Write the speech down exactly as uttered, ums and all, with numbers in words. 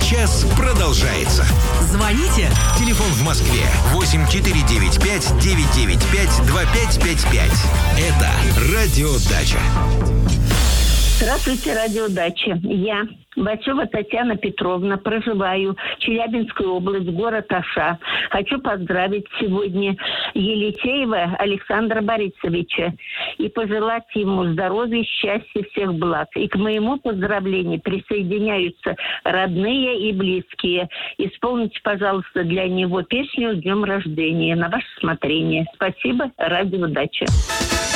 час продолжается. Звоните. Телефон в Москве восемь четыре девять пять девять девять пять два пять пять пять. Это Радио Дача. Здравствуйте, Радио Дача. Я, Бачева Татьяна Петровна, проживаю в Челябинской области, город Аша. Хочу поздравить сегодня Елисеева Александра Борисовича и пожелать ему здоровья, счастья, всех благ. И к моему поздравлению присоединяются родные и близкие. Исполните, пожалуйста, для него песню «С днем рождения» на ваше усмотрение. Спасибо, Радио Дача.